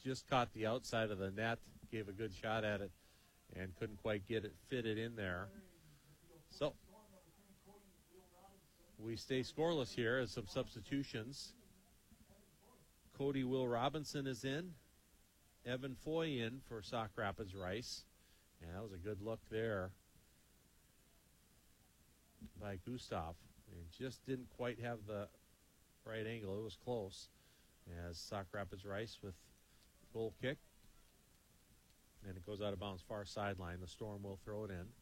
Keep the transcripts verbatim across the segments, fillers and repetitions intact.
just caught the outside of the net, gave a good shot at it, and couldn't quite get it fitted in there. So we stay scoreless here as some substitutions. Cody Will Robinson is in. Evan Foy in for Sauk Rapids Rice. And that was a good look there by Gustav. It just didn't quite have the right angle. It was close. As Sauk Rapids Rice with goal kick. And it goes out of bounds far sideline. The Storm will throw it in.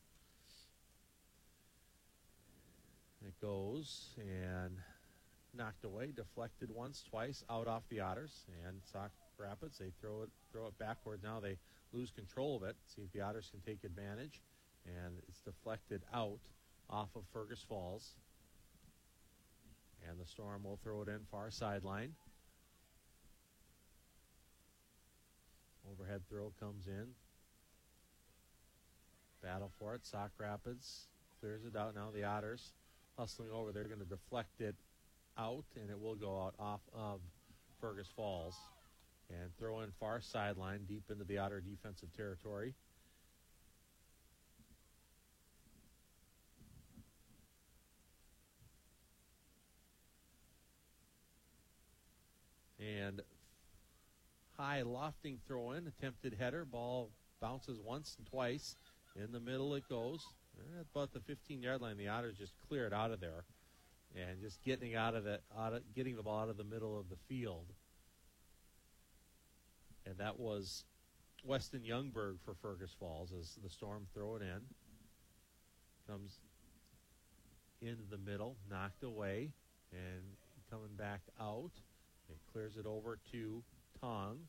It goes and knocked away, deflected once, twice, out off the Otters. And Sauk Rapids, they throw it throw it backward. Now they lose control of it. See if the Otters can take advantage. And it's deflected out off of Fergus Falls. And the Storm will throw it in far sideline. Overhead throw comes in. Battle for it. Sauk Rapids clears it out. Now the Otters hustling over. They're going to deflect it out, and it will go out off of Fergus Falls. And throw in far sideline deep into the Otter defensive territory. And high lofting throw in, attempted header. Ball bounces once and twice. In the middle it goes. At about the fifteen-yard line, the Otters just clear it out of there. And just getting out of the, out of, getting the ball out of the middle of the field. And that was Weston Youngberg for Fergus Falls as the Storm throw it in. Comes into the middle, knocked away, and coming back out. It clears it over to Tong.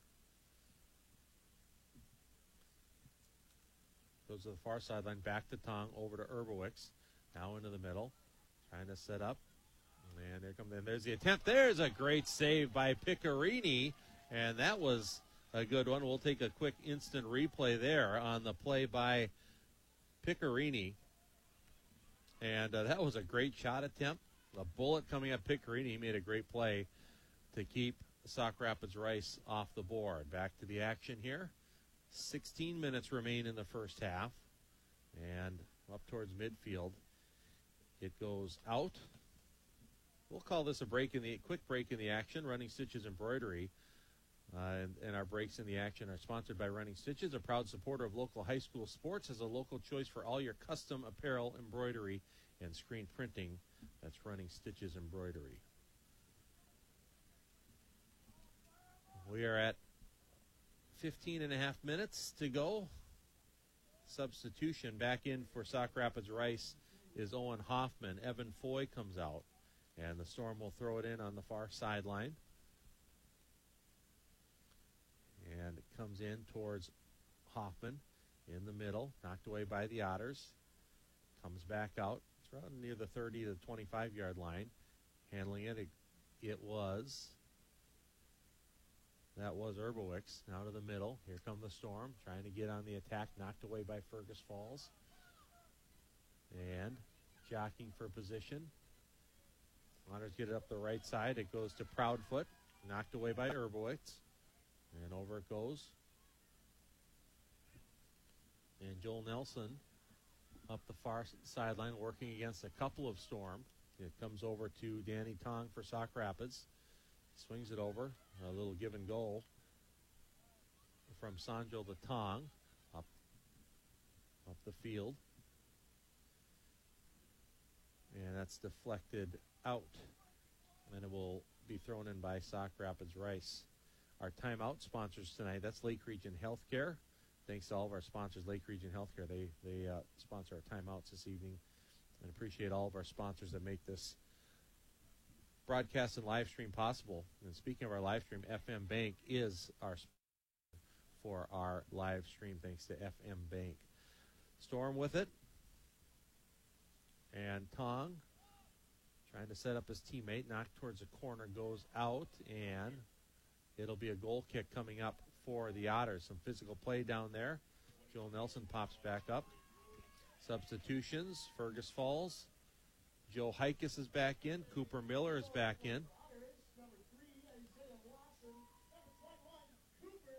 Goes to the far sideline, back to Tong, over to Urbowicz. Now into the middle, trying to set up. And there comes, and there's the attempt. There's a great save by Picarini, and that was a good one. We'll take a quick instant replay there on the play by Picarini. And uh, that was a great shot attempt. A bullet coming at Picarini. He made a great play to keep Sauk Rapids Rice off the board. Back to the action here. sixteen minutes remain in the first half. And up towards midfield. It goes out. We'll call this a break in the quick break in the action. Running Stitches Embroidery. Uh, and, and our breaks in the action are sponsored by Running Stitches, a proud supporter of local high school sports, as a local choice for all your custom apparel, embroidery, and screen printing. That's Running Stitches Embroidery. We are at fifteen and a half minutes to go. Substitution back in for Sauk Rapids Rice is Owen Hoffman. Evan Foy comes out, and the Storm will throw it in on the far sideline. And it comes in towards Hoffman in the middle, knocked away by the Otters. Comes back out. It's around near the thirty to twenty-five-yard line. Handling it, it, it was, that was Urbowicz. Now to the middle. Here come the Storm, trying to get on the attack, knocked away by Fergus Falls. And jockeying for position. Otters get it up the right side. It goes to Proudfoot, knocked away by Urbowicz. And over it goes. And Joel Nelson up the far sideline working against a couple of Storm. It comes over to Danny Tong for Sauk Rapids. Swings it over. A little give and go from Sanjo to Tong. Up, up the field. And that's deflected out. And it will be thrown in by Sauk Rapids Rice. Our timeout sponsors tonight, that's Lake Region Healthcare. Thanks to all of our sponsors, Lake Region Healthcare. They they uh, sponsor our timeouts this evening. And appreciate all of our sponsors that make this broadcast and live stream possible. And speaking of our live stream, F M Bank is our sponsor for our live stream, thanks to F M Bank. Storm with it. And Tong trying to set up his teammate, knocked towards the corner, goes out, and it'll be a goal kick coming up for the Otters. Some physical play down there. Joel Nelson pops back up. Substitutions, Fergus Falls. Joe Hikus is back in. Cooper Miller is back in.